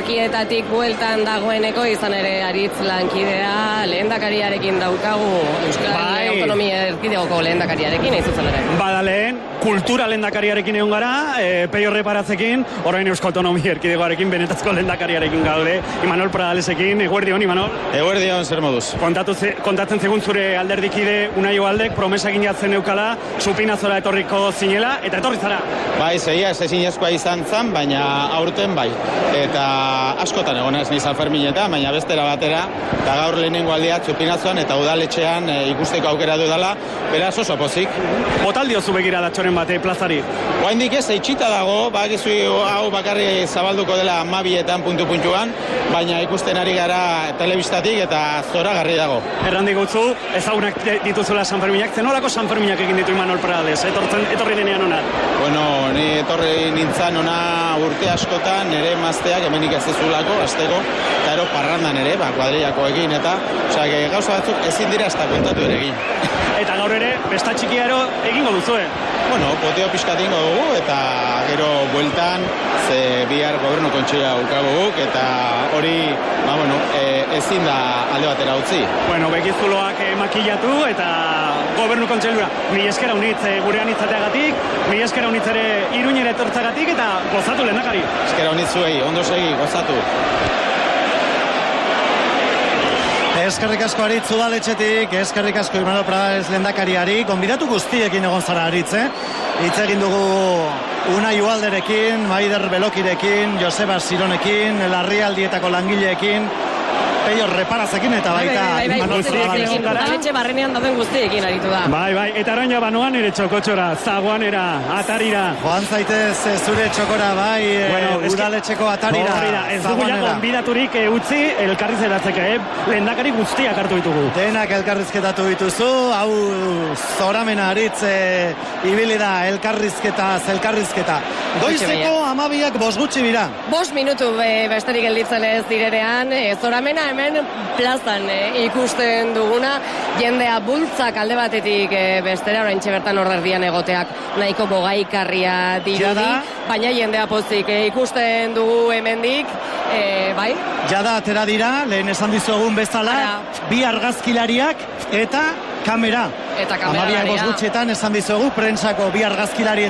zenbakietatik bueltan dagoeneko, izan ere Aritz lankidea lehendakariarekin daukagu, Euskal Autonomia Erkidegoko lehendakariarekin, ez zuzen ere. Bada lehen, kultura lehendakariarekin egon gara, Peio Reparatzekin, orain Euskal Autonomia Erkidegoarekin, benetazko lehendakariarekin gaude, Imanol Pradalesekin. Eguerdion, Imanol? Eguerdion, zer moduz? Kontatzen zegun zure alderdikide Unai Ohaldek promesa egin jatzen eukala, Supinazora etorriko zinela, eta etorri zara. Bai, zeia, ez ezinezkoa izan zan, baina aurten bai. Eta askotan egon ez San Ferminetan, baina bestera batera, eta gaur lehenengo aldia Supinazoan eta udaletxean ikusteko aukera dudala, beraz oso pozik. Botaldio zu begira datxoren bate plazari? Oraindik ez, eitxita dago, bakizu hau bakarri zabalduko dela 12etan puntu-puntuan, baina ikusten ari gara telebistatik eta zoragarri dago. Errandik gutzu, ezagunak dituzula San Ferminak, zenolako San Ferminak egin ditu Imanol Pradales, etorri denean ona? Bueno, ni etorri nintzen ona urte askotan, nire emazteak hemenik ez ezulako, azteko, eta ero parrandan ere, kuadrillakoekin, eta gauza batzuk ezin dira ez da kontatu ere egin. Eta gaur ere, besta txikiaro egingo duzue? Bueno, poteo pixkat ingo dugu, eta gero bueltan, ze bihar gobernu kontxea ukaguguk, eta hori, ezin da alde batera utzi. Bueno, bekizuloak makillatu, eta gobernu kontxelura. Mi eskera unitz gurean itzateagatik, mi eskera unitz ere Iruñera etortzagatik, eta gozatu lehendakari. Eskera unitz zuei, ondo segi, gozatu. Eskerrik asko Aritz udaletxetik, eskerrik asko Imanol Pradales lehendakariari, gonbidatu guztiekin egon zara Aritz, hitz egin dugu Unai Ohalderekin, Maider Belokirekin, Joseba Sironekin, Larrialdietako langileekin, Peio Reparatzekin eta baita Imanol Pradales. Udaletxe barrenean dauden guztiekin aritu da. Bai, eta araña banoan ere txokotxora, zaguanera, atarira. Joan zaitez zure txokora, bai, udaletxeko atarira. Ez dugu ja gonbidaturik utzi elkarrizketatzeke, lehendakari guztiak hartu ditugu. Denak elkarrizketatu dituzu, hau zoramena Aritz ibili da elkarrizketa. Goizeko 12ak 5 gutxi bira. 5 minutu besterik gelditzen ez direnean, zoramena hemen plazan ikusten duguna, jendea bultzak alde batetik bestera, oraintxe bertan orderdian egoteak nahiko bogaikarria dirudi, baina jendea pozik ikusten dugu hemendik, bai? Jada atera dira, lehen esan dizuegun bezala, bi argazkilariak eta kamera. Eta kamera. 12 gutxietan esan dizuegu, prentsako bi argazkilari